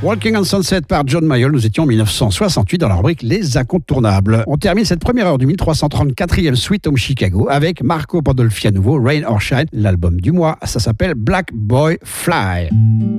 Walking on Sunset par John Mayall, nous étions en 1968 dans la rubrique Les Incontournables. On termine cette première heure du 1334e Sweet Home Chicago avec Marco Pandolfi à nouveau, Rain or Shine, l'album du mois, ça s'appelle Black Boy Fly.